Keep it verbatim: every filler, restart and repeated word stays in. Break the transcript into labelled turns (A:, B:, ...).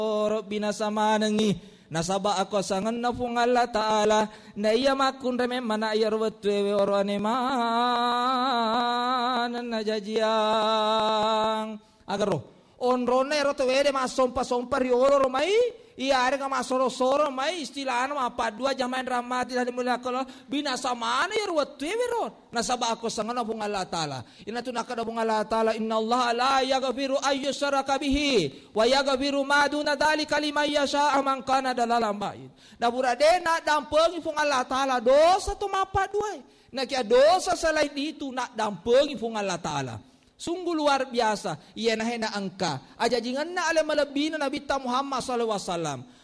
A: binasama nangi nasaba ako sangan na pong Allah Ta'ala na iya makun reme mana ayar watwewe orwane man na jajiyang agaro onrone roto wede masompa sompa rioro mai iya are ka masoro-soro mai istilahna apa dua jamain ramati dari mulya kalau binasa mana yar watwewe ron nasaba ako sangan na pong Allah Ta'ala ina tunaka pong Allah Ta'ala inna Allah la yaghfiru ayyushraka bihi wa yaghfiru ma duna dzalika liman yasha man kana dalalam ba'id na buradena dampengi pong Allah Ta'ala dosa tumapa dua na kaya dosa selain itu nak dampengi pong Allah Ta'ala. Sungguh luar biasa. Iya na hena angka. Aja jingan na alam malabina Nabi Muhammad sallallahu alaihi wasallam.